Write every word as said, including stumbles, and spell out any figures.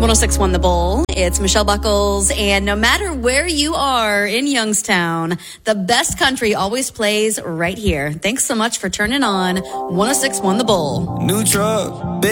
one oh six point one The Bull. It's Michelle Buckles, and no matter where you are in Youngstown, the best country always plays right here. Thanks so much for turning on one oh six point one The Bull. New truck.